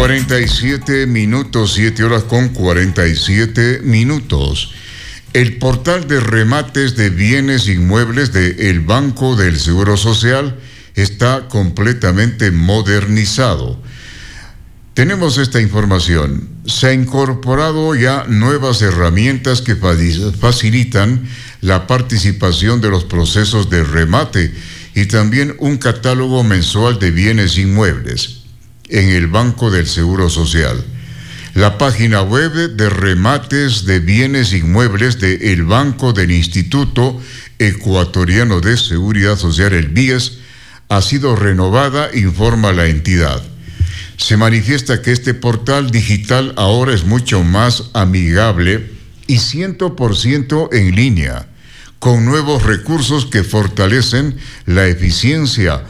47 minutos, 7 horas con 47 minutos. El portal de remates de bienes inmuebles del Banco del Seguro Social está completamente modernizado. Tenemos esta información. Se han incorporado ya nuevas herramientas que facilitan la participación de los procesos de remate y también un catálogo mensual de bienes inmuebles en el Banco del Seguro Social. La página web de remates de bienes inmuebles del Banco del Instituto Ecuatoriano de Seguridad Social, el BIES, ha sido renovada, informa la entidad. Se manifiesta que este portal digital ahora es mucho más amigable y 100% en línea, con nuevos recursos que fortalecen la eficiencia,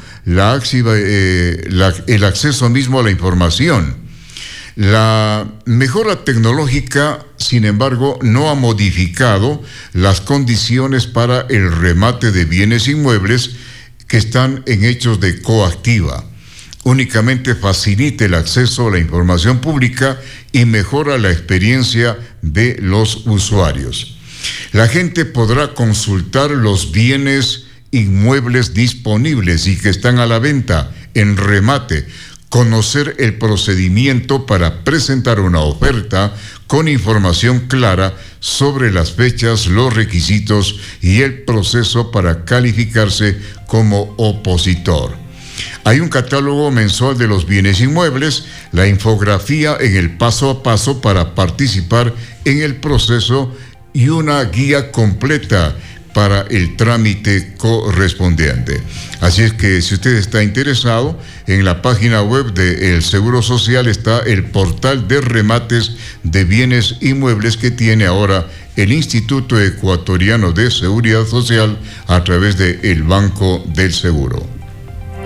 el acceso mismo a la información. La mejora tecnológica, sin embargo, no ha modificado las condiciones para el remate de bienes inmuebles que están en hechos de coactiva. Únicamente facilita el acceso a la información pública y mejora la experiencia de los usuarios. La gente podrá consultar los bienes inmuebles disponibles y que están a la venta en remate, conocer el procedimiento para presentar una oferta con información clara sobre las fechas, los requisitos y el proceso para calificarse como opositor. Hay un catálogo mensual de los bienes inmuebles, la infografía en el paso a paso para participar en el proceso y una guía completa para el trámite correspondiente. Así es que si usted está interesado, en la página web del Seguro Social está el portal de remates de bienes inmuebles que tiene ahora el Instituto Ecuatoriano de Seguridad Social a través del Banco del Seguro.